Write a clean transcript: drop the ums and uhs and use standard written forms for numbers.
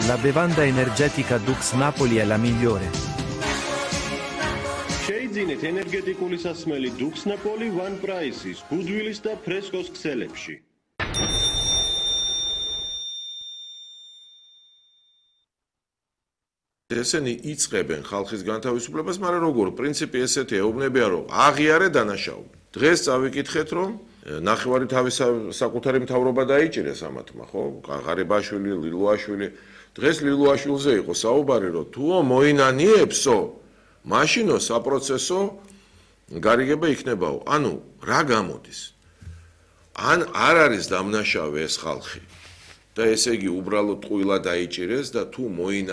La bevanda energetica Dux Napoli è la migliore. შეიძინეთ ენერგეტიკული სასმელი Dux Napoli One Price-ის გუდვილის და ფრესკოს ქსელებში. ესენი იწყებენ ხალხის განთავისუფლებას, მაგრამ როგორ პრინციპი ესეთია, ეუბნებიან რომ აღიარე დანაშაული. დღეს წავიკითხეთ რომ ნახევარი თავის საკუთარი მთავრობა დაიჭირეს ამათმა, ხო? ღარიბაშვილი, ლილუაშვილი. დღეს ლილუაშვილზე იყო საუბარი, რომ თუო მოინანიებსო, მაშინო საპროცესო გარიგება იქნებაო. ანუ რა გამოდის? ან არ არის დამნაშავე ეს ხალხი და ესე იგი უბრალოდ ტყუილა დაიჭირეს და თუ მოინა